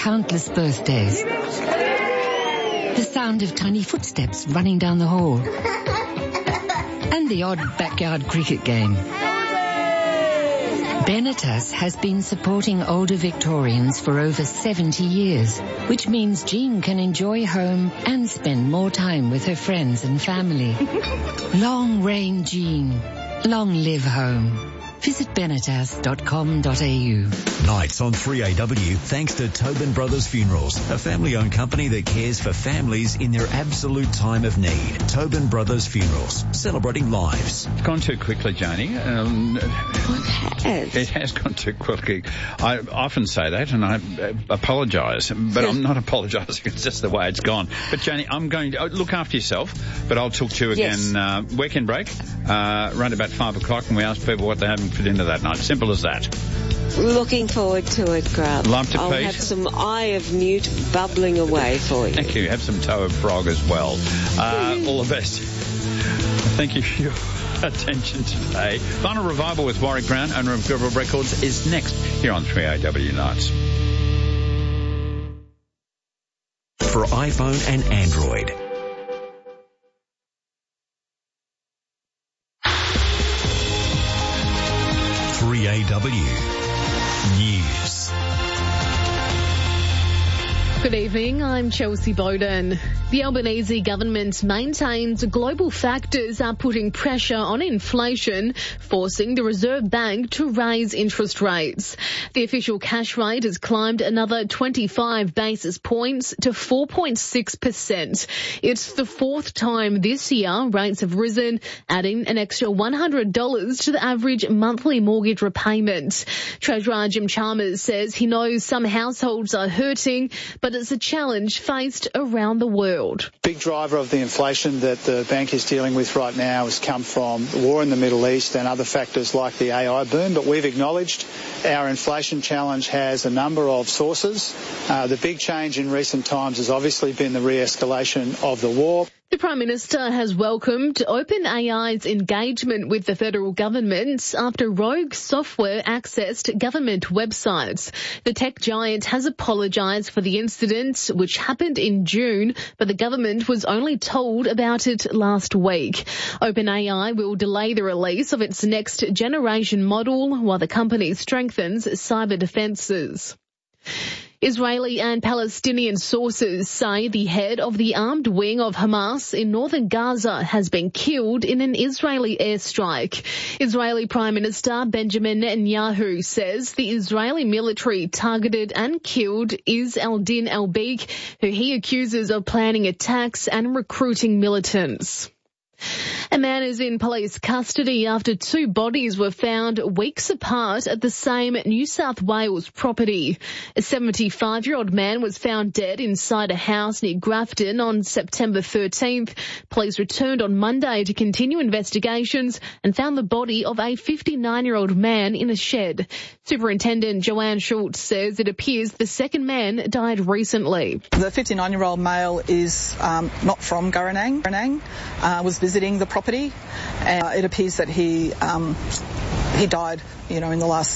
countless birthdays. The sound of tiny footsteps running down the hall. And the odd backyard cricket game. Benetas has been supporting older Victorians for over 70 years, which means Jean can enjoy home and spend more time with her friends and family. Long reign Jean. Long live home. Visit benetas.com.au. Nights on 3AW thanks to Tobin Brothers Funerals, a family-owned company that cares for families in their absolute time of need. Tobin Brothers Funerals, celebrating lives. It's gone too quickly, Janie. It has gone too quickly. I often say that, and I apologise, but I'm not apologising. It's just the way it's gone. But, Janie, I'm going to look after yourself, but I'll talk to you again weekend break, around about 5 o'clock, and we ask people what they're having for dinner that night. Simple as that. Looking forward to it, Grub. Lump to I'll Pete. have some Eye of Newt bubbling away for you. Thank you. Have some toe of frog as well. All the best. Thank you for your attention today. Final Revival with Warwick Brown, owner of Grub Records, is next here on 3AW Nights. For iPhone and Android. AW News. Good evening, I'm Chelsea Bowden. The Albanese government maintains global factors are putting pressure on inflation, forcing the Reserve Bank to raise interest rates. The official cash rate has climbed another 25 basis points to 4.6%. It's the fourth time this year rates have risen, adding an extra $100 to the average monthly mortgage repayment. Treasurer Jim Chalmers says he knows some households are hurting, but it's a challenge faced around the world. Big driver of the inflation that the bank is dealing with right now has come from the war in the Middle East and other factors like the AI boom, but we've acknowledged our inflation challenge has a number of sources. The big change in recent times has obviously been the re-escalation of the war. The Prime Minister has welcomed OpenAI's engagement with the federal government after rogue software accessed government websites. The tech giant has apologised for the incident, which happened in June, but the government was only told about it last week. OpenAI will delay the release of its next generation model while the company strengthens cyber defences. Israeli and Palestinian sources say the head of the armed wing of Hamas in northern Gaza has been killed in an Israeli airstrike. Israeli Prime Minister Benjamin Netanyahu says the Israeli military targeted and killed Izz al-Din al-Beek, who he accuses of planning attacks and recruiting militants. A man is in police custody after two bodies were found weeks apart at the same New South Wales property. A 75-year-old man was found dead inside a house near Grafton on September 13th. Police returned on Monday to continue investigations and found the body of a 59-year-old man in a shed. Superintendent Joanne Schultz says it appears the second man died recently. The 59-year-old male is not from Gurinang, was visiting the property, and it appears that he died, in the last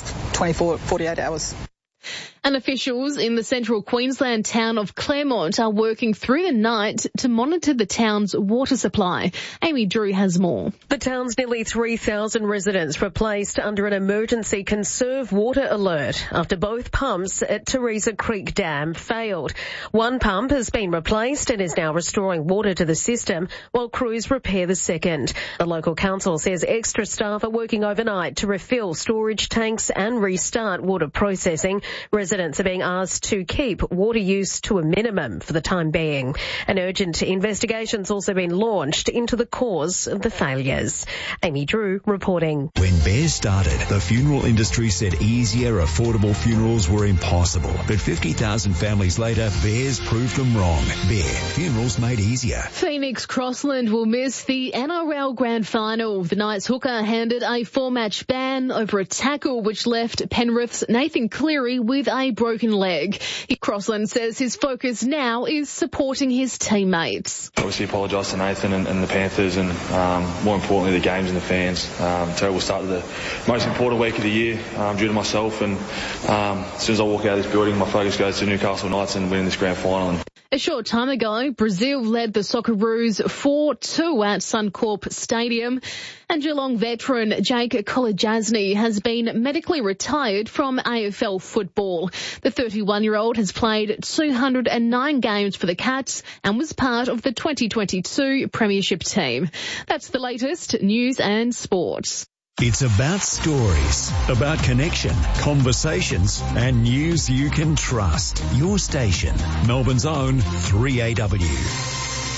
48 hours. And officials in the central Queensland town of Claremont are working through the night to monitor the town's water supply. Amy Drew has more. The town's nearly 3,000 residents were placed under an emergency conserve water alert after both pumps at Teresa Creek Dam failed. One pump has been replaced and is now restoring water to the system while crews repair the second. The local council says extra staff are working overnight to refill storage tanks and restart water processing. Residents are being asked to keep water use to a minimum for the time being. An urgent investigation's also been launched into the cause of the failures. Amy Drew reporting. When Bears started, the funeral industry said easier, affordable funerals were impossible. But 50,000 families later, Bears proved them wrong. Bear, funerals made easier. Phoenix Crossland will miss the NRL Grand Final. The Knights hooker handed a 4-match ban over a tackle which left Penrith's Nathan Cleary with a broken leg. Crossland says his focus now is supporting his teammates. Obviously apologise to Nathan and the Panthers and more importantly the games and the fans. Terrible start to the most important week of the year due to myself, and as soon as I walk out of this building my focus goes to Newcastle Knights and winning this grand final. A short time ago, Brazil led the Socceroos 4-2 at Suncorp Stadium, and Geelong veteran Jake Kolodjasny has been medically retired from AFL football. The 31-year-old has played 209 games for the Cats and was part of the 2022 Premiership team. That's the latest news and sports. It's about stories, about connection, conversations, and news you can trust. Your station, Melbourne's own 3AW.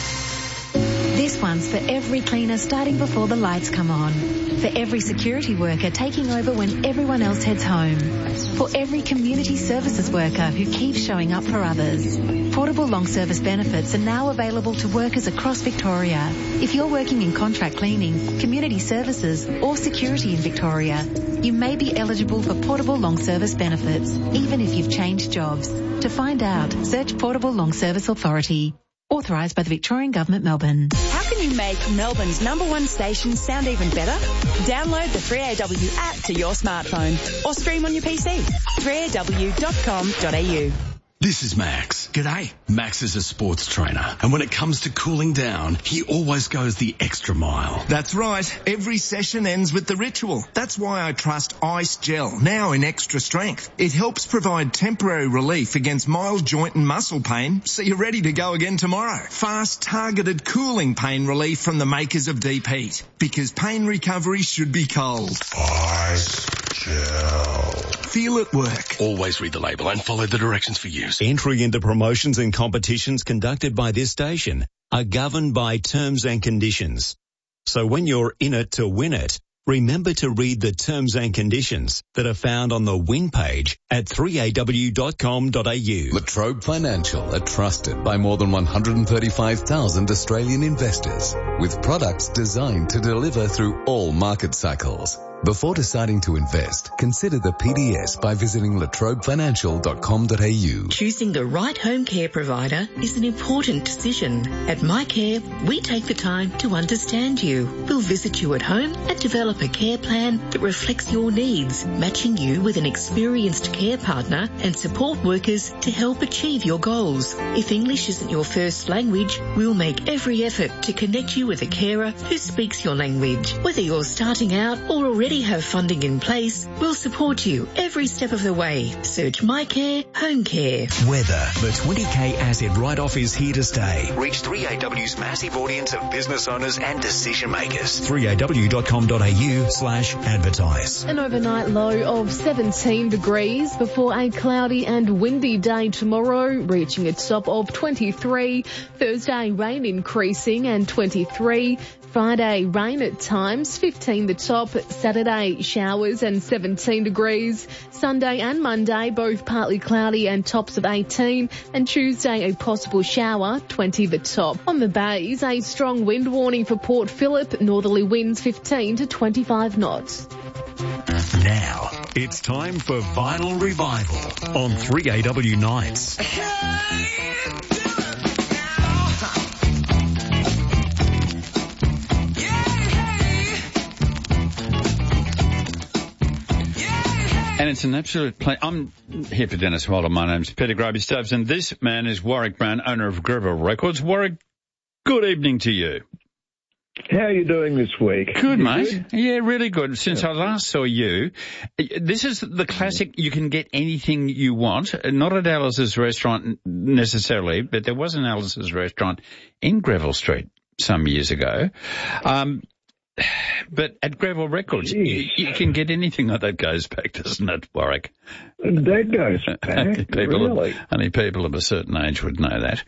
This one's for every cleaner starting before the lights come on. For every security worker taking over when everyone else heads home. For every community services worker who keeps showing up for others. Portable long service benefits are now available to workers across Victoria. If you're working in contract cleaning, community services or security in Victoria, you may be eligible for portable long service benefits, even if you've changed jobs. To find out, search Portable Long Service Authority. Authorised by the Victorian Government, Melbourne. How can you make Melbourne's #1 station sound even better? Download the 3AW app to your smartphone or stream on your PC. 3aw.com.au. This is Max. G'day. Max is a sports trainer, and when it comes to cooling down, he always goes the extra mile. That's right. Every session ends with the ritual. That's why I trust Ice Gel, now in extra strength. It helps provide temporary relief against mild joint and muscle pain, so you're ready to go again tomorrow. Fast, targeted cooling pain relief from the makers of Deep Heat, because pain recovery should be cold. Ice Gel. Feel it work. Always read the label and follow the directions for use. Entry into promotions and competitions conducted by this station are governed by terms and conditions. So when you're in it to win it, remember to read the terms and conditions that are found on the win page at 3aw.com.au. La Trobe Financial are trusted by more than 135,000 Australian investors with products designed to deliver through all market cycles. Before deciding to invest, consider the PDS by visiting latrobefinancial.com.au. Choosing the right home care provider is an important decision. At MyCare, we take the time to understand you. We'll visit you at home and develop a care plan that reflects your needs, matching you with an experienced care partner and support workers to help achieve your goals. If English isn't your first language, we'll make every effort to connect you with a carer who speaks your language. Whether you're starting out or already have funding in place, we'll support you every step of the way. Search MyCare Home Care. Weather. The 20K asset write-off is here to stay. Reach 3AW's massive audience of business owners and decision makers. 3aw.com.au/advertise. An overnight low of 17 degrees before a cloudy and windy day tomorrow, reaching a top of 23. Thursday, rain increasing and 23. Friday, rain at times, 15 the top. Saturday, showers and 17 degrees. Sunday and Monday, both partly cloudy and tops of 18. And Tuesday, a possible shower, 20 the top. On the bays, a strong wind warning for Port Phillip. Northerly winds 15 to 25 knots. Now, it's time for Vinyl Revival on 3AW Nights. And it's an absolute pleasure. I'm here for Dennis Wilder. My name's Peter Groby Stubbs, and this man is Warwick Brown, owner of Greville Records. Warwick, good evening to you. How are you doing this week? Good, mate. Good? Yeah, really good. Since I last saw you, this is the classic, you can get anything you want. Not at Alice's restaurant necessarily, but there was an Alice's restaurant in Greville Street some years ago. But at Greville Records, you can get anything. That goes back, doesn't it, Warwick? That goes back, really? Only people of a certain age would know that.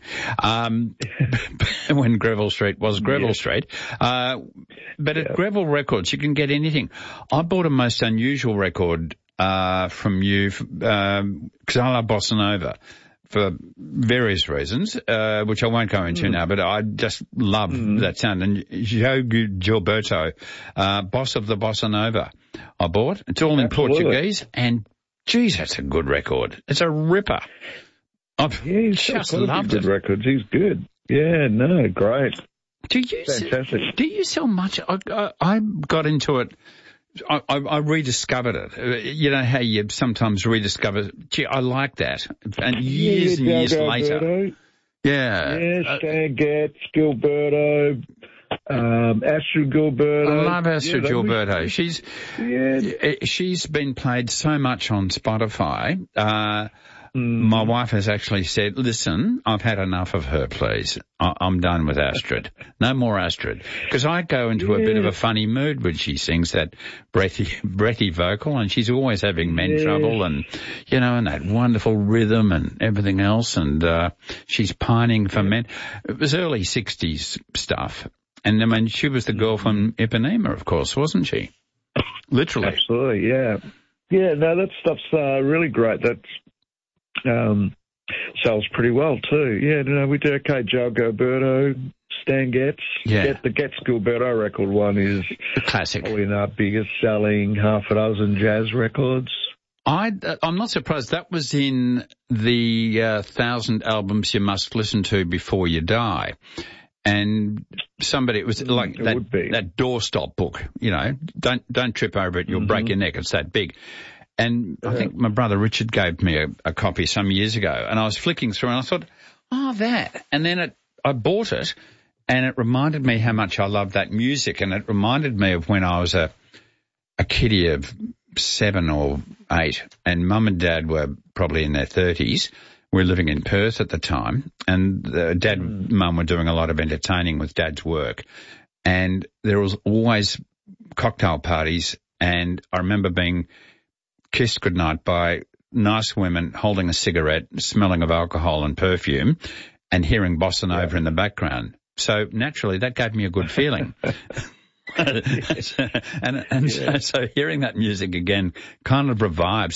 When Greville Street was Greville Street. But at Greville Records, you can get anything. I bought a most unusual record from you, Xala Bossa Nova, for various reasons, which I won't go into now, but I just love that sound. And João Gilberto, boss of the Bossa Nova, I bought. It's all in Portuguese and Geez, that's a good record. It's a ripper. I've just loved it. Good records. He's good. Yeah, no, great. Fantastic. Do you sell much? I got into it. I rediscovered it. You know how you sometimes rediscover, gee, I like that. And years and years later. Gilberto. Yeah. Yeah, Stan Getz, Gilberto, Astrid Gilberto. I love Astrid Gilberto. She's been played so much on Spotify. My wife has actually said, listen, I've had enough of her, please. I'm done with Astrid. No more Astrid. Because I go into a bit of a funny mood when she sings that breathy vocal, and she's always having men trouble and, you know, and that wonderful rhythm and everything else, and she's pining for men. It was early 60s stuff. And, I mean, she was the girl from Ipanema, of course, wasn't she? Literally. Absolutely, yeah. Yeah, no, that stuff's really great. That's sells pretty well too. Yeah, no, we do okay. Joe Gilberto, Stan Getz. Yeah. The Getz Gilberto record one is a classic. Probably our biggest selling half a dozen jazz records. I'm not surprised. That was in the 1,000 albums you must listen to before you die. And it was like that doorstop book, you know, don't trip over it, you'll break your neck, it's that big. And I think my brother Richard gave me a copy some years ago, and I was flicking through and I thought, that. And then I bought it, and it reminded me how much I loved that music, and it reminded me of when I was a kiddie of 7 or 8, and Mum and Dad were probably in their 30s. We were living in Perth at the time, and Dad and Mum were doing a lot of entertaining with Dad's work, and there was always cocktail parties, and I remember being kissed goodnight by nice women holding a cigarette, smelling of alcohol and perfume, and hearing bossa nova in the background. So naturally, that gave me a good feeling. So hearing that music again kind of revives.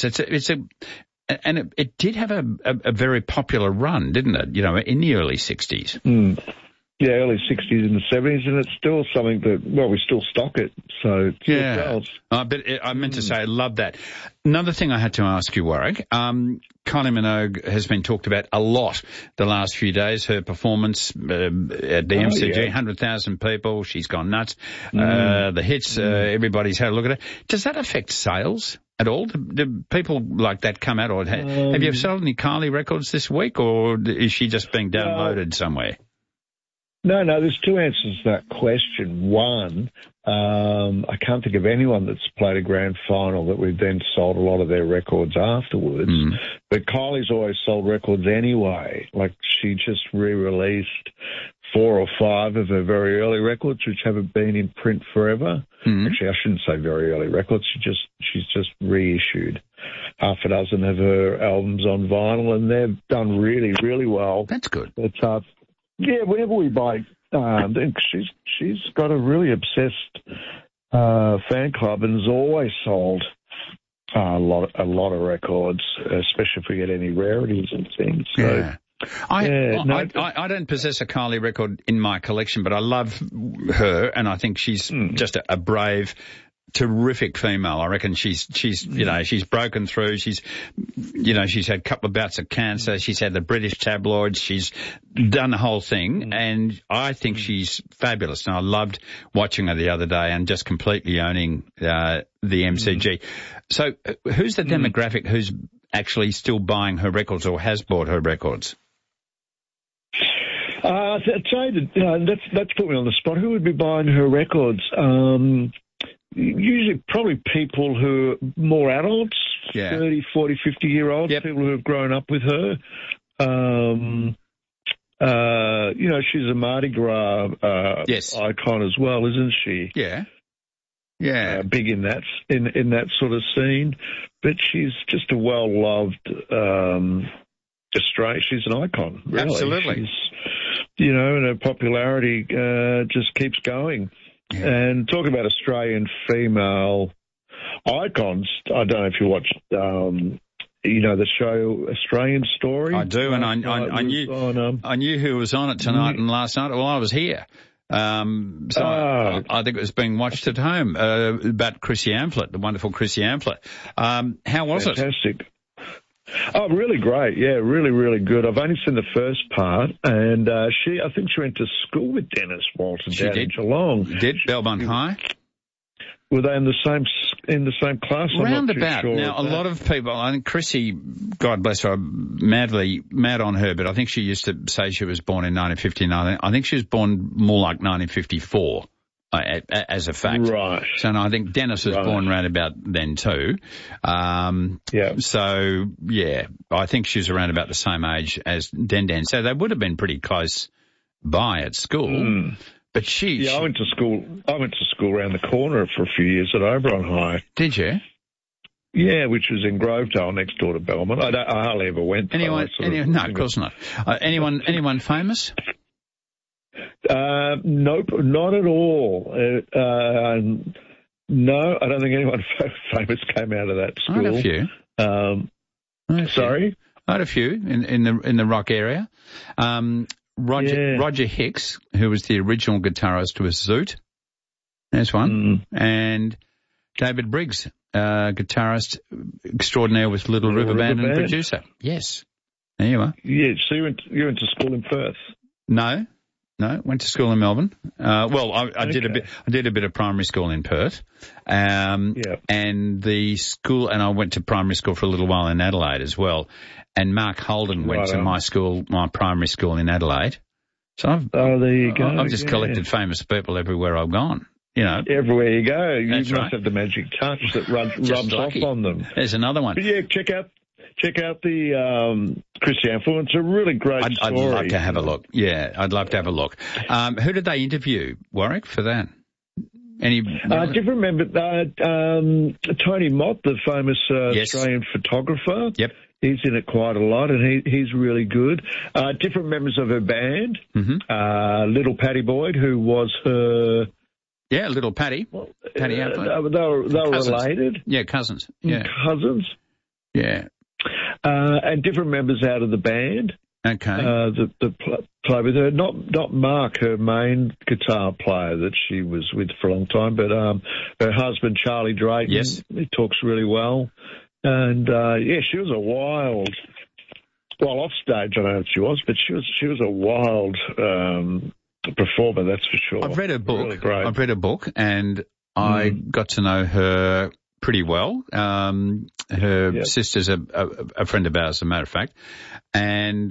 It did have a very popular run, didn't it? You know, in the early 60s. Mm. Yeah, early 60s and the 70s, and it's still something that, we still stock it, so it sells. But I meant to say, I love that. Another thing I had to ask you, Warwick, Kylie Minogue has been talked about a lot the last few days, her performance at the MCG, 100,000 people, she's gone nuts, the hits, everybody's had a look at it. Does that affect sales at all? Do people like that come out, or have you sold any Kylie records this week, or is she just being downloaded somewhere? No, there's two answers to that question. One, I can't think of anyone that's played a grand final that we've then sold a lot of their records afterwards. But Kylie's always sold records anyway. Like, she just re-released 4 or 5 of her very early records, which haven't been in print forever. Actually, I shouldn't say very early records. She's just reissued half a dozen of her albums on vinyl, and they've done really, really well. That's good. It's yeah, whenever we buy, she's got a really obsessed fan club, and has always sold a lot of records, especially if we get any rarities and things. So, I don't possess a Kylie record in my collection, but I love her, and I think she's just a brave, terrific female. I reckon she's broken through. She's had a couple of bouts of cancer. She's had the British tabloids. She's done the whole thing, and I think she's fabulous. And I loved watching her the other day and just completely owning the MCG. So who's the demographic who's actually still buying her records or has bought her records? I'd say that, that's put me on the spot. Who would be buying her records? Usually probably people who are more adults, 30, 40, 50-year-olds, people who have grown up with her. She's a Mardi Gras icon as well, isn't she? Yeah. Big in that sort of scene. But she's just a well-loved Australian. She's an icon, really. Absolutely. And her popularity just keeps going. Yeah. And talk about Australian female icons. I don't know if you watched, the show Australian Story. I do, and I knew who was on it tonight and last night. Well, I was here. I think it was being watched at home, about Chrissy Amphlett, the wonderful Chrissy Amphlett. How was it? Fantastic. Oh, really great. Yeah, really, really good. I've only seen the first part, and I think she went to school with Dennis Walton down in Geelong. Did Belmont High? Were they in the same class? Roundabout. Now, a lot of people, I think Chrissy, God bless her, I'm mad on her, but I think she used to say she was born in 1959. I think she was born more like 1954. As a fact. Right. So I think Dennis was born around about then too. So, yeah, I think she was around about the same age as Den. So they would have been pretty close by at school. But I went to school around the corner for a few years at Oberon High. Did you? Yeah, which was in Grovedale next door to Belmont. I hardly ever went. No, of course not. Anyone famous? Nope, not at all. No, I don't think anyone famous came out of that school. I had a few. Sorry? I had a few in the rock area. Roger Hicks, who was the original guitarist with Zoot. There's one. And David Briggs, guitarist extraordinaire with Little River Band and producer. Yes. There you are. Yeah, so you went to school in Perth? No, went to school in Melbourne. I did a bit of primary school in Perth. And the school, and I went to primary school for a little while in Adelaide as well. And Mark Holden went to my primary school in Adelaide. So there you go. I've just collected famous people everywhere I've gone. You know, everywhere you go, you must have the magic touch that rubs off on them. There's another one. But yeah, check out the Chrissy Amphlett. It's a really great story. I'd love to have a look. Yeah, I'd love to have a look. Who did they interview, Warwick, for that? Different member, Tony Mott, the famous Australian photographer. Yep. He's in it quite a lot, and he's really good. Different members of her band. Little Patty Boyd, who was her... Yeah, Little Patty. Patty Amphlett. They were related. Yeah, cousins. Yeah. Cousins. Yeah. And different members out of the band. Okay. That play with her. Not Mark, her main guitar player that she was with for a long time, but her husband, Charlie Drayton. Yes. He talks really well. And, she was a wild... Well, off stage, I don't know if she was, but she was a wild... performer, that's for sure. I've read a book. Really great. I've read a book, and I got to know her pretty well. Her sister's a friend of ours, as a matter of fact, and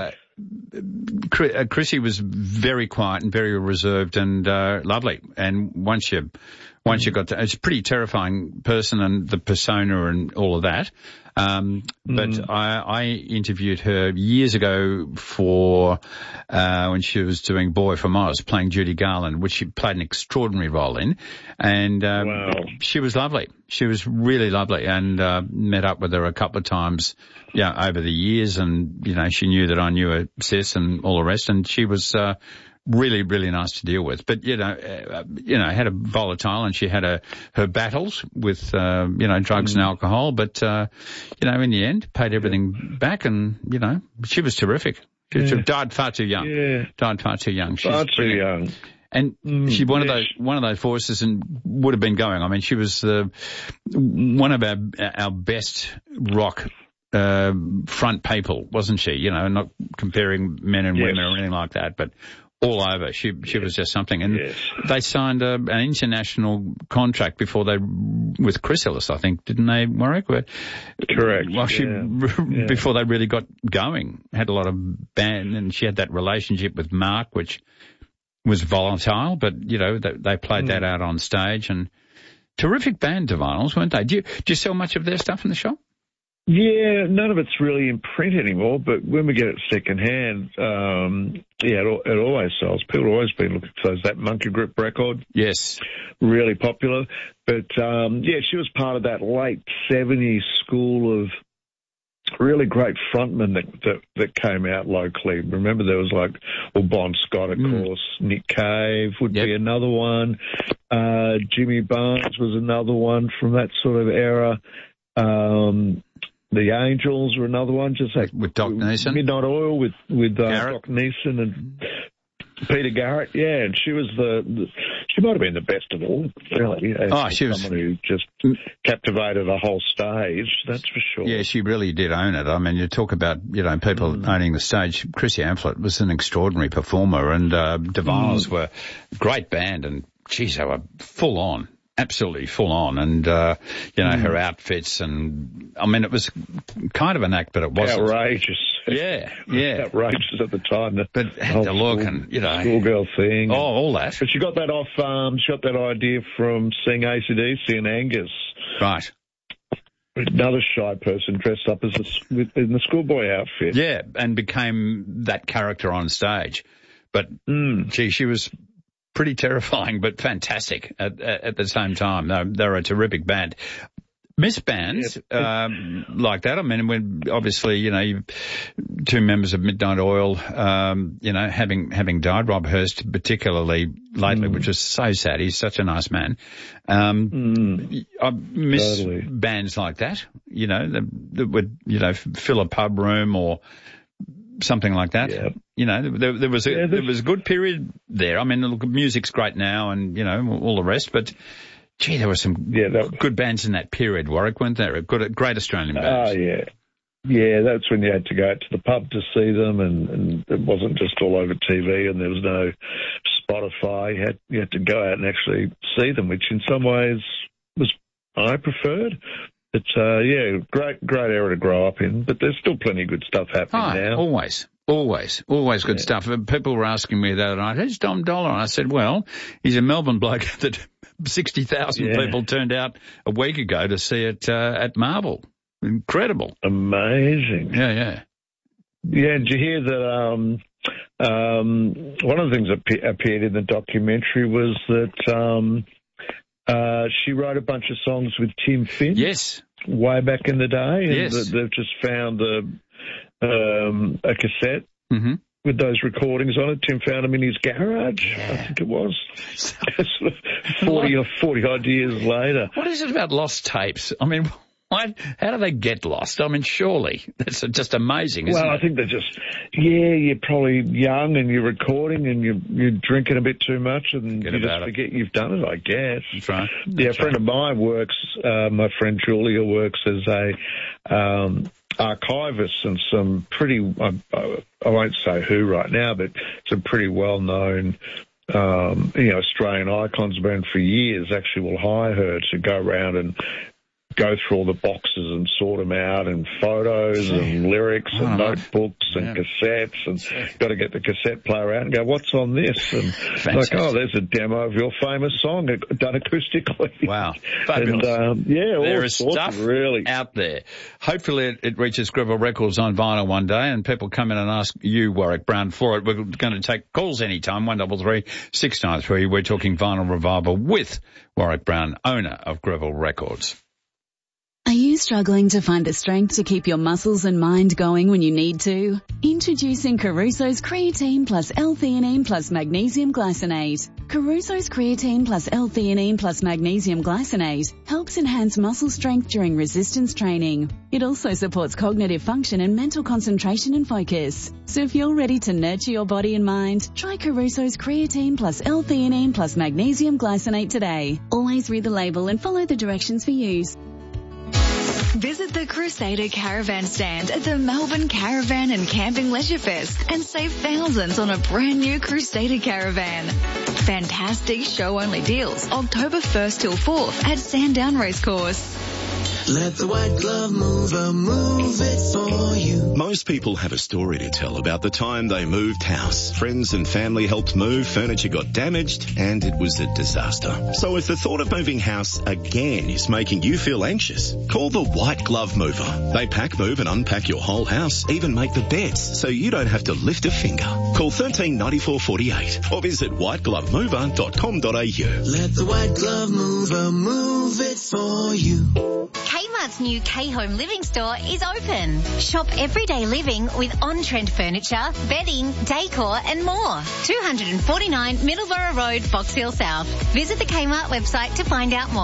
Chrissy was very quiet and very reserved and lovely. And once you got to, it's a pretty terrifying person and the persona and all of that. But I interviewed her years ago for when she was doing Boy from Oz, playing Judy Garland, which she played an extraordinary role in. And she was lovely. She was really lovely, and met up with her a couple of times, over the years. And she knew that I knew her sis and all the rest. And she was really, really nice to deal with. But, had a volatile, and she had her battles with, drugs and alcohol. But, in the end, paid everything back, and, she was terrific. She died far too young. Yeah. Died far too young. She's far too young. And she one of those voices, and would have been going. I mean, she was one of our best rock front people, wasn't she? Not comparing men and women or anything like that, but all over. She was just something. And they signed an international contract with Chrysalis, I think, didn't they, Warwick? Correct. Well, before they really got going, had a lot of band, and she had that relationship with Mark, which was volatile, but, they played that out on stage. And terrific band, Divinyls, weren't they? Do you sell much of their stuff in the shop? Yeah, none of it's really in print anymore, but when we get it secondhand, it always sells. People have always been looking for those. That Monkey Grip record. Yes. Really popular. But, she was part of that late 70s school of really great frontmen that came out locally. Remember, there was Bon Scott, of course. Nick Cave would be another one. Jimmy Barnes was another one from that sort of era. The Angels were another one, just like with Doc Neeson, Midnight Oil with Doc Neeson, and Peter Garrett, yeah, and she was she might have been the best of all, really. She was someone who just captivated a whole stage, that's for sure. Yeah, she really did own it. I mean, you talk about, people owning the stage. Chrissy Amphlett was an extraordinary performer, and the Vinyls were a great band, and geez, they were full on. Absolutely full on, and her outfits, and I mean, it was kind of an act, but it wasn't. Outrageous. Yeah. Outrageous at the time. But had to look and, schoolgirl thing. Oh, all that. But she got that off, she got that idea from seeing AC/DC in Angus. Right. Another shy person dressed up as in the schoolboy outfit. Yeah, and became that character on stage. But, she was pretty terrifying, but fantastic at the same time. They're a terrific band. Miss bands like that. I mean, when obviously, two members of Midnight Oil, having died, Rob Hurst particularly lately, which was so sad. He's such a nice man. I miss bands like that, that would, fill a pub room or something like that. Yeah. There was a good period there. I mean, look, music's great now and, all the rest, but gee, there were some good bands in that period, Warwick, weren't there? Great Australian bands. Oh, yeah. Yeah, that's when you had to go out to the pub to see them, and it wasn't just all over TV, and there was no Spotify. You had to go out and actually see them, which in some ways I preferred. It's great era to grow up in, but there's still plenty of good stuff happening now. Always good stuff. People were asking me the other night, who's Dom Dollar? And I said, well, he's a Melbourne bloke that 60,000 people turned out a week ago to see it at Marvel. Incredible. Amazing. Yeah. Yeah, did you hear that one of the things that appeared in the documentary was that she wrote a bunch of songs with Tim Finn. Yes. Way back in the day. Yes. And they've just found a cassette with those recordings on it. Tim found them in his garage, I think it was. 40 odd years later. What is it about lost tapes? I mean, how do they get lost? I mean, surely that's just amazing, isn't it? Well, I think they're just, you're probably young and you're recording and you're drinking a bit too much and you just forget you've done it, I guess. That's right. A friend of mine works, my friend Julia works as a archivist and some pretty, I won't say who right now, but some pretty well-known Australian icons been for years actually will hire her to go around and go through all the boxes and sort them out, and photos and lyrics and notebooks and cassettes, and got to get the cassette player out and go, what's on this? And like, there's a demo of your famous song done acoustically. Wow. Fabulous. And, there all is sorts stuff really out there. Hopefully it reaches Greville Records on vinyl one day and people come in and ask you, Warwick Brown, for it. We're going to take calls anytime, 133 693. We're talking Vinyl Revival with Warwick Brown, owner of Greville Records. Are you struggling to find the strength to keep your muscles and mind going when you need to? Introducing Caruso's Creatine plus L-theanine plus Magnesium Glycinate. Caruso's Creatine plus L-theanine plus Magnesium Glycinate helps enhance muscle strength during resistance training. It also supports cognitive function and mental concentration and focus. So if you're ready to nurture your body and mind, try Caruso's Creatine plus L-theanine plus Magnesium Glycinate today. Always read the label and follow the directions for use. Visit the Crusader Caravan stand at the Melbourne Caravan and Camping Leisure Fest and save thousands on a brand new Crusader Caravan. Fantastic show-only deals October 1st till 4th at Sandown Racecourse. Let the White Glove Mover move it for you. Most people have a story to tell about the time they moved house. Friends and family helped move, furniture got damaged, and it was a disaster. So if the thought of moving house again is making you feel anxious, call the White Glove Mover. They pack, move and unpack your whole house, even make the beds, so you don't have to lift a finger. Call 139448 or visit whiteglovemover.com.au. Let the White Glove Mover move it for you. Kmart's new K-Home Living store is open. Shop everyday living with on-trend furniture, bedding, decor and more. 249 Middleborough Road, Fox Hill South. Visit the Kmart website to find out more.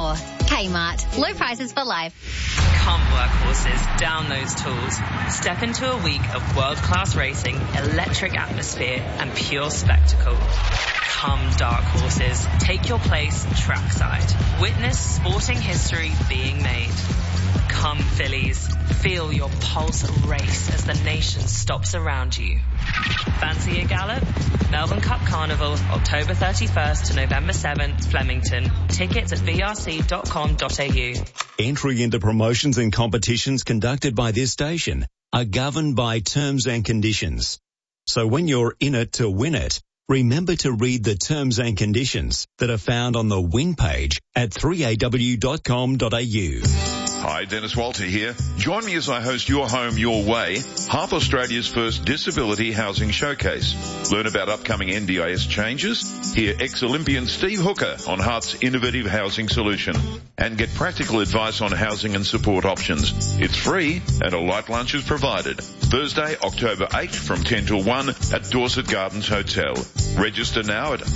Kmart. Low prices for life. Come workhorses, down those tools. Step into a week of world-class racing, electric atmosphere and pure spectacle. Come dark horses, take your place trackside. Witness sporting history being made. Come fillies, feel your pulse race as the nation stops around you. Fancy a gallop? Melbourne Cup Carnival, October 31st to November 7th, Flemington. Tickets at vrc.com.au. Entry into promotions and competitions conducted by this station are governed by terms and conditions. So when you're in it to win it, remember to read the terms and conditions that are found on the win page at 3aw.com.au. Hi, Dennis Walter here. Join me as I host Your Home, Your Way, half Australia's first disability housing showcase. Learn about upcoming NDIS changes, hear ex-Olympian Steve Hooker on Heart's innovative housing solution, and get practical advice on housing and support options. It's free and a light lunch is provided. Thursday, October 8th from 10 till 1 at Dorset Gardens Hotel. Register now at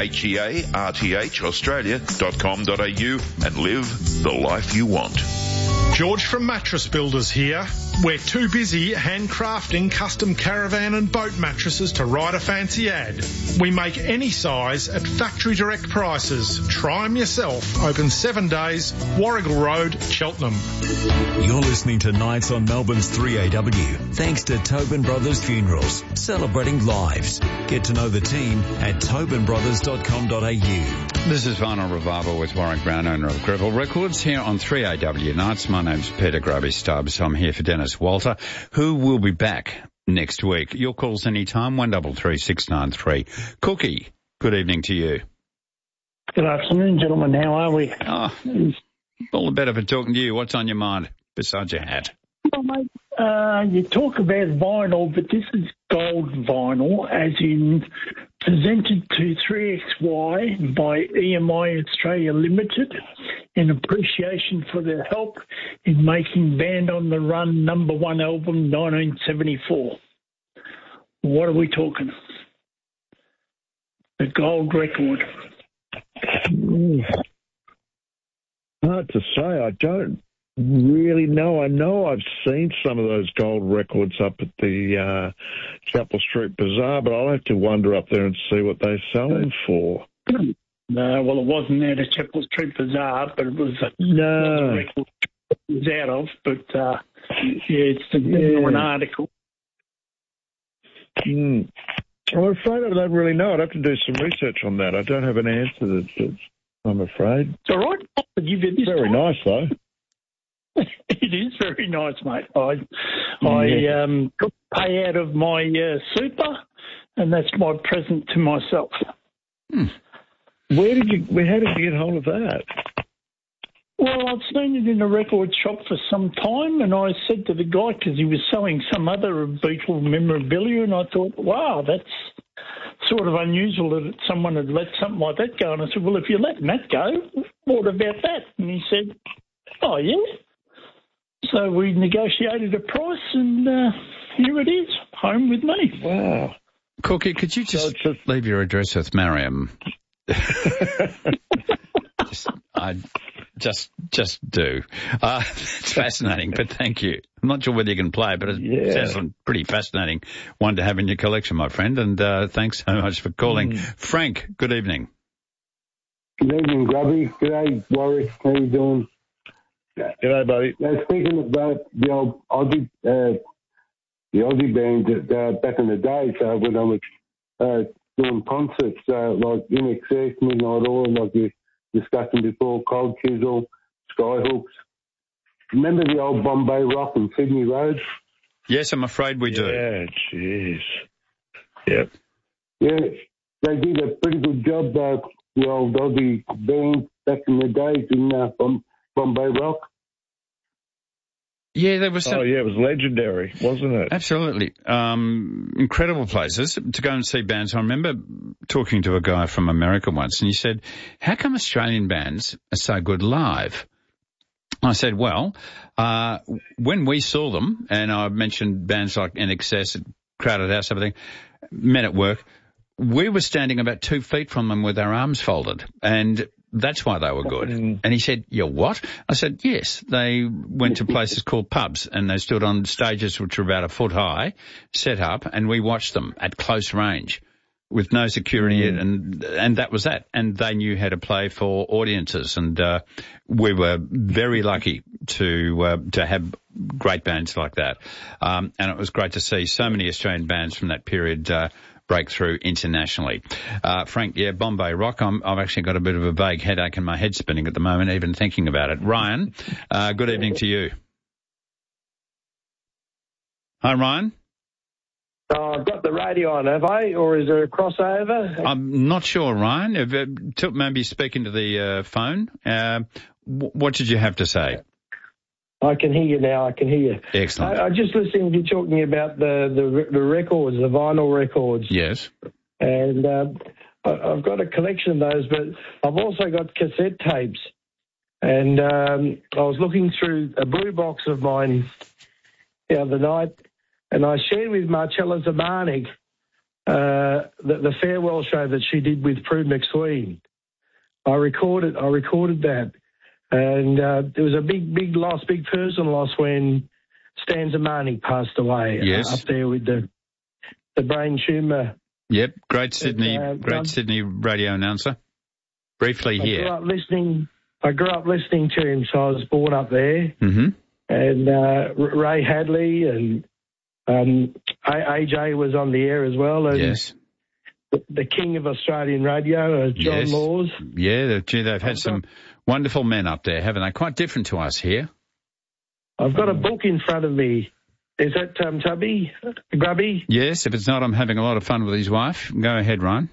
hearthaustralia.com.au and live the life you want. George from Mattress Builders here. We're too busy handcrafting custom caravan and boat mattresses to write a fancy ad. We make any size at factory direct prices. Try them yourself. Open 7 days, Warrigal Road, Cheltenham. You're listening to Nights on Melbourne's 3AW. Thanks to Tobin Brothers Funerals, celebrating lives. Get to know the team at tobinbrothers.com.au. This is Vinyl Revival with Warwick Brown, owner of Greville Records, here on 3AW Nights. My name's Peter Grubby Stubbs. I'm here for Dennis Walter, who will be back next week. Your calls anytime, 133693. Cookie, good evening to you. Good afternoon, gentlemen. How are we? Oh, all the better for talking to you. What's on your mind besides your hat? Well, mate, you talk about vinyl, but this is gold vinyl, as in presented to 3XY by EMI Australia Limited in appreciation for their help in making Band on the Run #1 album 1974. What are we talking? The gold record. Hard to say. I don't really know. I know I've seen some of those gold records up at the Chapel Street Bazaar, but I'll have to wander up there and see what they sell them for. No, well, it wasn't at a Chapel Street Bazaar, but it was a record it was out of. But it's an article. I'm afraid I don't really know. I'd have to do some research on that. I don't have an answer. I'm afraid. It's all right. I'll give you this very time. Nice, though. It is very nice, mate. I took pay out of my super, and that's my present to myself. How did you get hold of that? Well, I've seen it in a record shop for some time, and I said to the guy, because he was selling some other Beatle memorabilia, and I thought, wow, that's sort of unusual that someone had let something like that go. And I said, well, if you're letting that go, what about that? And he said, oh, yeah. So we negotiated a price, and here it is, home with me. Wow. Cookie, could you just leave your address with Mariam? Just do. It's fascinating, but thank you. I'm not sure whether you can play, but it sounds pretty fascinating one to have in your collection, my friend, and thanks so much for calling. Frank, good evening. Good evening, Grubby. G'day, Warwick. How you doing? G'day, buddy. Speaking about the old Aussie band back in the day, when I was doing concerts like In Excess, Midnight Oil, like you discussed before, Cold Chisel, Skyhooks. Remember the old Bombay Rock and Sydney Road? Yes, I'm afraid we do. Yeah, jeez. Yep. Yeah, they did a pretty good job, the old Aussie band back in the days in Bombay Rock. Yeah, there was. It was legendary, wasn't it? Absolutely. Incredible places to go and see bands. I remember talking to a guy from America once, and he said, how come Australian bands are so good live? I said, well, when we saw them, and I mentioned bands like NXS, Crowded House, everything, Men at Work, we were standing about 2 feet from them with our arms folded, and that's why they were good. And he said, "You're what?" I said, "Yes." They went to places called pubs, and they stood on stages which were about a foot high, set up, and we watched them at close range with no security, and that was that. And they knew how to play for audiences, and we were very lucky to have great bands like that. And it was great to see so many Australian bands from that period breakthrough internationally. Frank, Bombay Rock. I've actually got a bit of a vague headache and my head's spinning at the moment, even thinking about it. Ryan, good evening to you. Hi, Ryan. I've got the radio on, have I? Or is there a crossover? I'm not sure, Ryan. Maybe speak into the phone. What did you have to say? I can hear you now. I can hear you. Excellent. I just listening to you talking about the records, the vinyl records. Yes. And I've got a collection of those, but I've also got cassette tapes. And I was looking through a blue box of mine the other night, and I shared with Marcella Zamanek the farewell show that she did with Prue McSween. I recorded that. And there was a big loss, big personal loss when Stan Zamanek passed away. Yes. Up there with the brain tumour. Yep, great Sydney radio announcer. Briefly here. I grew up listening to him, so I was born up there. Mm-hmm. And Ray Hadley and AJ was on the air as well. And yes. The king of Australian radio, John Laws. Yeah, they've had some wonderful men up there, haven't they? Quite different to us here. I've got a book in front of me. Is that Tubby? Grubby? Yes, if it's not, I'm having a lot of fun with his wife. Go ahead, Ryan.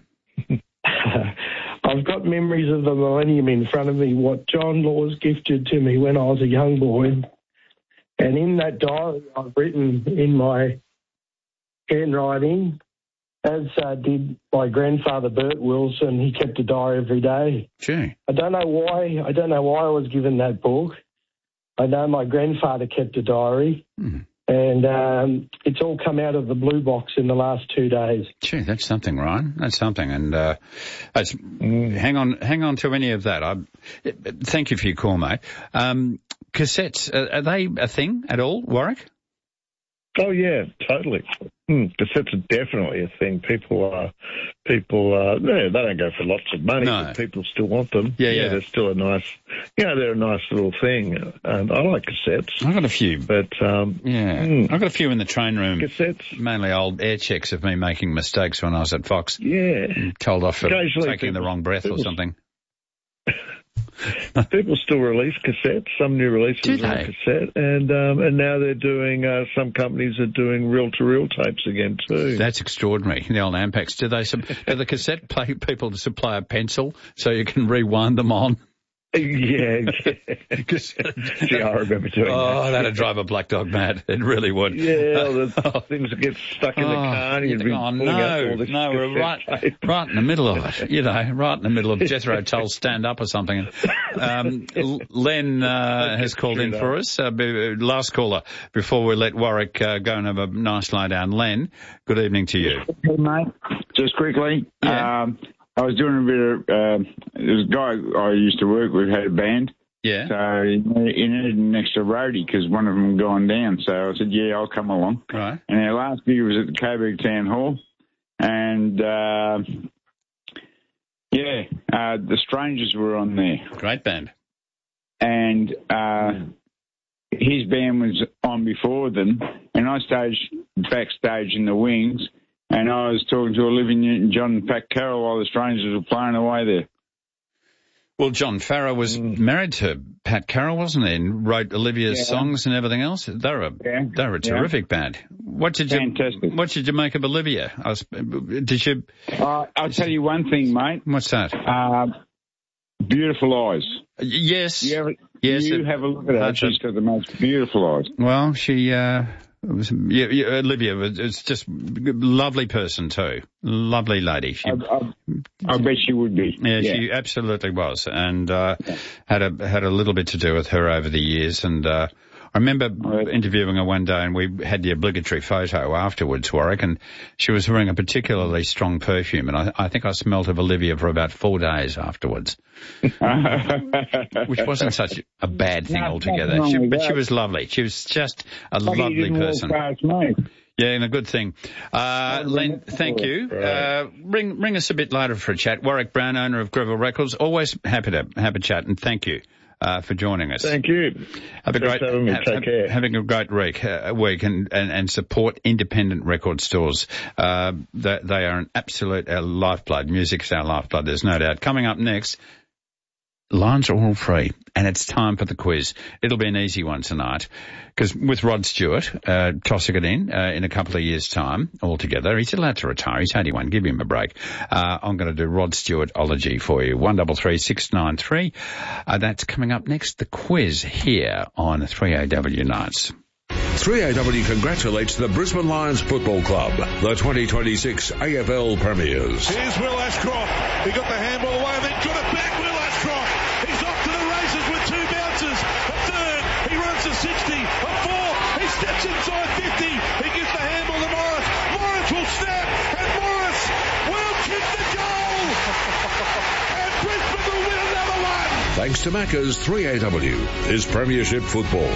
I've got memories of the millennium in front of me, what John Laws gifted to me when I was a young boy. And in that diary I've written in my handwriting, as did my grandfather Bert Wilson. He kept a diary every day. Gee. I don't know why I was given that book. I know my grandfather kept a diary. And it's all come out of the blue box in the last 2 days. Gee, that's something, Ryan. That's something. And hang on to any of that. Thank you for your call, mate. Cassettes, are they a thing at all, Warwick? Oh yeah, totally. Cassettes are definitely a thing. People they don't go for lots of money, but people still want them. Yeah. They're still a nice, they're a nice little thing. And I like cassettes. I've got a few. But, I've got a few in the train room. Cassettes? Mainly old air checks of me making mistakes when I was at Fox. Yeah. Told off for taking the wrong breath or something. People still release cassettes, some new releases on cassette, and now they're doing, some companies are doing reel-to-reel tapes again too. That's extraordinary. The old Ampex. Do the cassette people supply a pencil so you can rewind them on? Yeah. Gee, I remember doing that. Oh, that'd drive a black dog mad. It really would. Yeah, the things that get stuck in the car and you'd be pulling out all this we're right in the middle of it, right in the middle of Jethro Tull's Stand Up or something. Len has called in for us. Last caller before we let Warwick go and have a nice lie down. Len, good evening to you. Hey, mate. Just quickly. Yeah. I was doing a bit of, there's a guy I used to work with had a band. Yeah. So he needed an extra roadie because one of them gone down. So I said, yeah, I'll come along. Right. And our last gig was at the Coburg Town Hall. And, the Strangers were on there. Great band. And his band was on before them. And I staged backstage in the wings. And I was talking to Olivia Newton-John and Pat Carroll while the Strangers were playing away there. Well, John Farrow was married to Pat Carroll, wasn't he? And wrote Olivia's songs and everything else. They're a terrific band. Fantastic. What did you make of Olivia? Did you? I'll tell you one thing, mate. What's that? Beautiful eyes. Yes. You yes. Have a look at her. She's got the most beautiful eyes. Well, she. Olivia was just a lovely person too. Lovely lady. I bet she would be. Yeah, she absolutely was. And had a little bit to do with her over the years. And I remember interviewing her one day, and we had the obligatory photo afterwards, Warwick, and she was wearing a particularly strong perfume, and I think I smelled of Olivia for about 4 days afterwards, which wasn't such a bad thing altogether. But she was lovely. She was just a lovely person. Yeah, and a good thing. Len, thank you. Ring us a bit later for a chat. Warwick Brown, owner of Greville Records. Always happy to have a chat, and thank you for joining us. Thank you. Have a great Take care. Having a great week and support independent record stores. They are an absolute lifeblood. Music's our lifeblood, there's no doubt. Coming up next, lines are all free, and it's time for the quiz. It'll be an easy one tonight, because with Rod Stewart tossing it in a couple of years' time altogether, he's allowed to retire. He's 81. Give him a break. I'm going to do Rod Stewart-ology for you. 133 693. That's coming up next, the quiz here on 3AW Nights. 3AW congratulates the Brisbane Lions Football Club, the 2026 AFL Premiers. Here's Will Ashcroft. He got the handball away and then got it back. Will Ashcroft. He's off to the races with 2 bounces. A third. He runs to 60. A 4. He steps inside 50. He gives the handball to Morris. Morris will snap. And Morris will kick the goal. And Brisbane will win another one. Thanks to Macca's, 3AW is Premiership Football.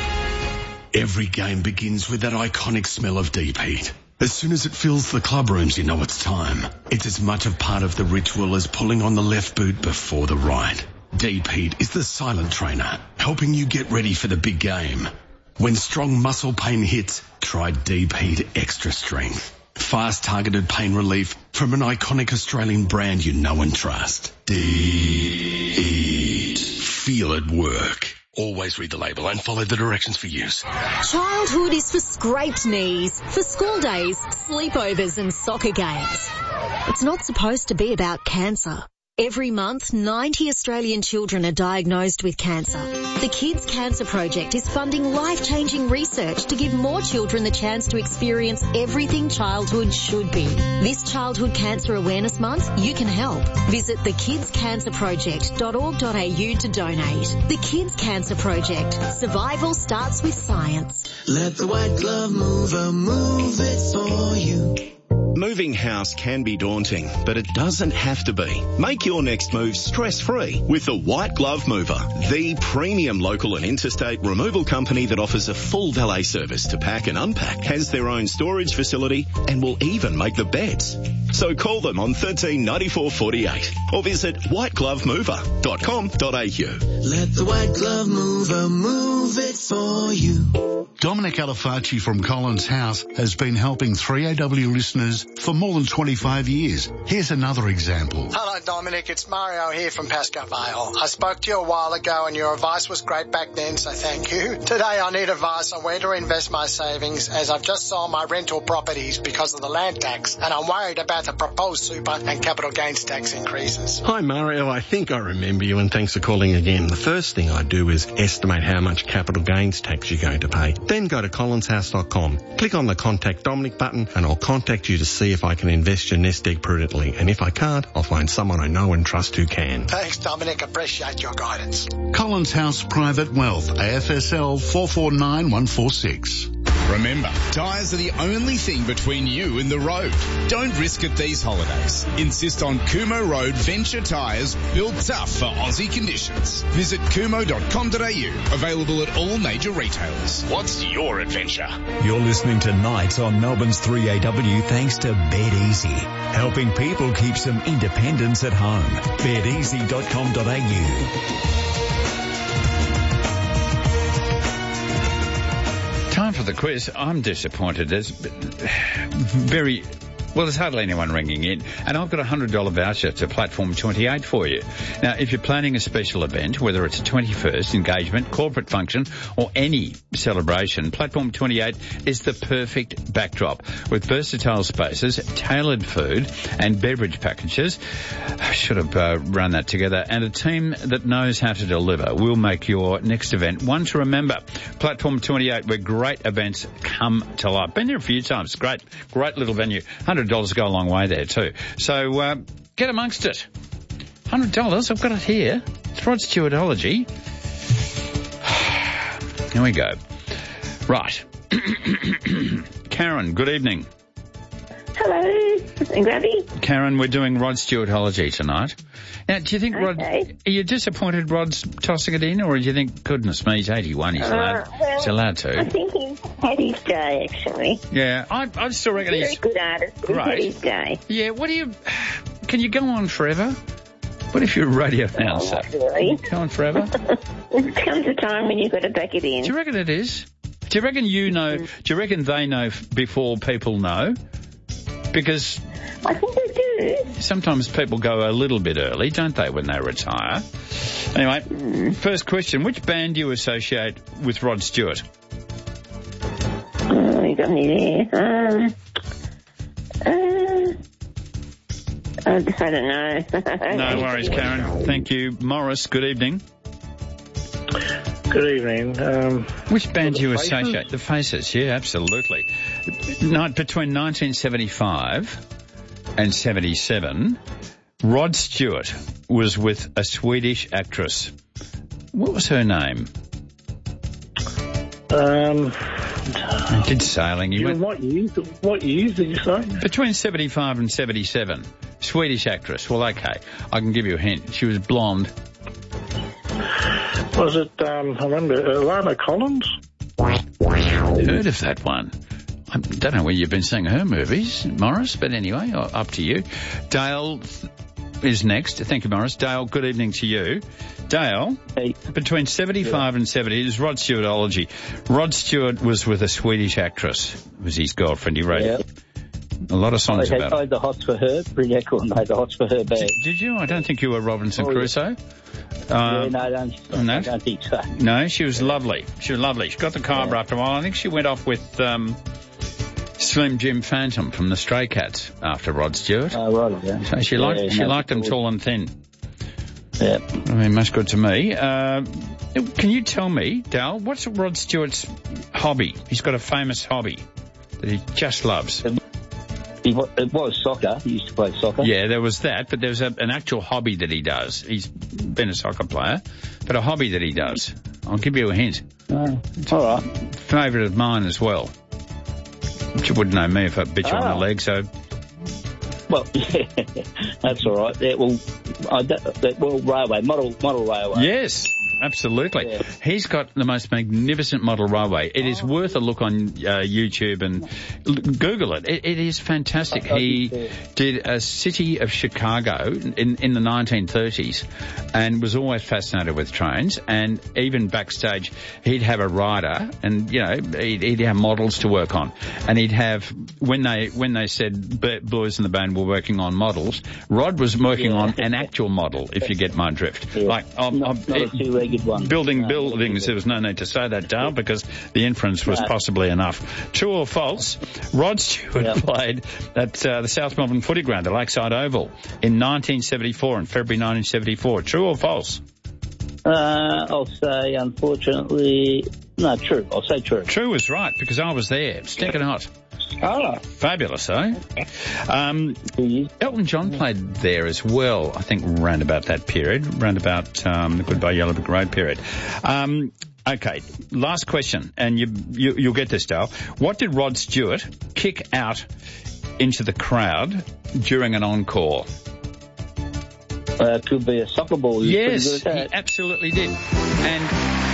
Every game begins with that iconic smell of deep heat. As soon as it fills the club rooms, you know it's time. It's as much a part of the ritual as pulling on the left boot before the right. Deep heat is the silent trainer, helping you get ready for the big game. When strong muscle pain hits, try Deep Heat Extra Strength. Fast targeted pain relief from an iconic Australian brand you know and trust. Deep Heat. Feel it work. Always read the label and follow the directions for use. Childhood is for scraped knees, for school days, sleepovers and soccer games. It's not supposed to be about cancer. Every month, 90 Australian children are diagnosed with cancer. The Kids Cancer Project is funding life-changing research to give more children the chance to experience everything childhood should be. This Childhood Cancer Awareness Month, you can help. Visit thekidscancerproject.org.au to donate. The Kids Cancer Project. Survival starts with science. Let the white glove mover move it for you. Moving house can be daunting, but it doesn't have to be. Make your next move stress-free with the White Glove Mover, the premium local and interstate removal company that offers a full valet service to pack and unpack, has their own storage facility, and will even make the beds. So call them on 13 94 48 or visit whiteglovemover.com.au. Let the white glove mover move it for you. Dominic Alifacci from Collins House has been helping 3AW listeners for more than 25 years. Here's another example. Hello, Dominic. It's Mario here from Pascoe Vale. I spoke to you a while ago and your advice was great back then, so thank you. Today I need advice on where to invest my savings, as I've just sold my rental properties because of the land tax, and I'm worried about the proposed super and capital gains tax increases. Hi, Mario. I think I remember you, and thanks for calling again. The first thing I do is estimate how much capital gains tax you're going to pay. Then go to collinshouse.com. Click on the Contact Dominic button, and I'll contact you to see if I can invest your nest egg prudently. And if I can't, I'll find someone I know and trust who can. Thanks, Dominic. Appreciate your guidance. Collins House Private Wealth, AFSL 449146. Remember, tyres are the only thing between you and the road. Don't risk it these holidays. Insist on Kumo Road Venture tyres, built tough for Aussie conditions. Visit kumo.com.au. Available at all major retailers. What's your adventure? You're listening to Nights on Melbourne's 3AW thanks to BetEasy, helping people keep some independence at home. BetEasy.com.au. Time for the quiz. I'm disappointed. There's hardly anyone ringing in, and I've got a $100 voucher to Platform 28 for you. Now, if you're planning a special event, whether it's a 21st engagement, corporate function, or any celebration, Platform 28 is the perfect backdrop with versatile spaces, tailored food and beverage packages. I should have run that together, and a team that knows how to deliver will make your next event one to remember. Platform 28, where great events come to life. Been there a few times. Great little venue. $100 go a long way there too. So get amongst it. $100, I've got it here. It's Rod Stewart-ology. Here we go. Right. Karen, good evening. Hello, Gabby. Karen, we're doing Rod Stewartology tonight. Now, do you think Rod... Are you disappointed Rod's tossing it in, or do you think, goodness me, he's 81, he's allowed to? I think he's had his day, actually. Yeah, I still reckon he's... Very good artist, but he's had his day. Yeah, what do you... Can you go on forever? What if you're a radio announcer? Not really. Go on forever? There comes a time when you've got to back it in. Do you reckon it is? Do you reckon you know... Do you reckon they know before people know? Because... I think they do. Sometimes people go a little bit early, don't they, when they retire? Anyway, first question. Which band do you associate with Rod Stewart? Oh, you got me there. I don't know. No worries, Karen. Thank you. Morris, good evening. Good evening. Which band do you associate? The Faces, yeah, absolutely. Between 1975 and 77, Rod Stewart was with a Swedish actress. What was her name? I did sailing. What years did you say? Between 75 and 77. Swedish actress. Well, okay. I can give you a hint. She was blonde. Was it, I remember, Alana Collins? Heard of that one. I don't know where you've been seeing her movies, Morris, but anyway, up to you. Dale is next. Thank you, Morris. Dale, good evening to you. Dale, between 75 and 70, it is Rod Stewartology. Rod Stewart was with a Swedish actress. It was his girlfriend. He wrote a lot of songs about her. I had the hots for her. Bryn Eklund made the hots for her band. Did you? I don't think you were Robinson Crusoe. I don't think so. No, she was lovely. She got the car after a while. I think she went off with Slim Jim Phantom from the Stray Cats after Rod Stewart. Oh, right, yeah. So she liked them tall and thin. Yeah. I mean, most good to me. Can you tell me, Dal, what's Rod Stewart's hobby? He's got a famous hobby that he just loves. It was soccer. He used to play soccer. Yeah, there was that, but there's an actual hobby that he does. He's been a soccer player, but a hobby that he does. I'll give you a hint. All right. Favourite of mine as well. But you wouldn't know me if I bit you on the leg, so... Well, yeah, that's all right. Railway, model railway. Yes, absolutely. Yeah. He's got the most magnificent model railway. It is worth a look on YouTube and Google it. It is fantastic. He did a city of Chicago in the 1930s and was always fascinated with trains. And even backstage, he'd have a rider and, you know, he'd have models to work on. And he'd have, when they said Boys in the Band were working on models, Rod was working on an actual model, if you get my drift. Yeah. Like, not a two-legged one. Building buildings, there was no need to say that, Dale, because the inference was possibly enough. True or false, Rod Stewart played at the South Melbourne Footy Ground, the Lakeside Oval, in 1974, in February 1974. True or false? I'll say, unfortunately, no, true. I'll say true. True was right, because I was there. Stinking hot. Oh. Fabulous, eh? Elton John played there as well, I think, round about that period, round about the Goodbye Yellow Brick Road period. Okay, last question, and you'll get this, Dale. What did Rod Stewart kick out into the crowd during an encore? Could be a soccer ball. Yes, he absolutely did. And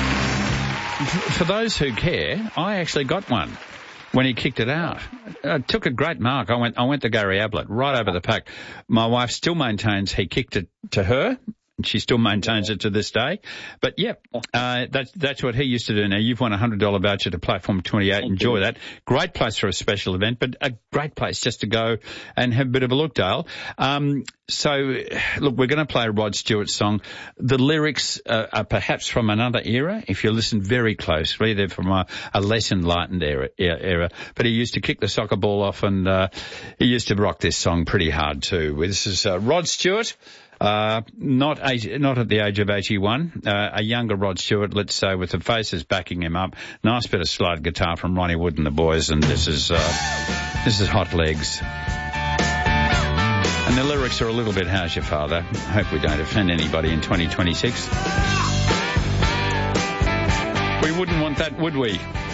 for those who care, I actually got one when he kicked it out. It took a great mark. I went to Gary Ablett, right over the pack. My wife still maintains he kicked it to her. She still maintains it to this day. But, yeah, that's what he used to do. Now, you've won a $100 voucher to Platform 28. Enjoy that. Great place for a special event, but a great place just to go and have a bit of a look, Dale. So, look, we're going to play a Rod Stewart song. The lyrics are perhaps from another era. If you listen very closely, they're from a less enlightened era. But he used to kick the soccer ball off, and he used to rock this song pretty hard too. This is Rod Stewart. Not at the age of 81, a younger Rod Stewart, let's say, with the Faces backing him up. Nice bit of slide guitar from Ronnie Wood and the boys, and this is Hot Legs. And the lyrics are a little bit how's your father. Hope we don't offend anybody in 2026. We wouldn't want that, would we?